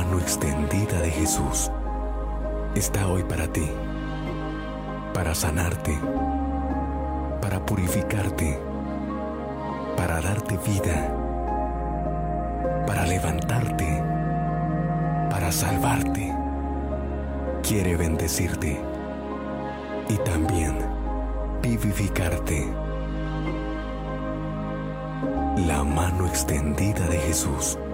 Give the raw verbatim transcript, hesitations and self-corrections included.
mano extendida de Jesús está hoy para ti, para sanarte, para purificarte, para darte vida, para levantarte, para salvarte. Quiere bendecirte y también vivificarte. La mano extendida de Jesús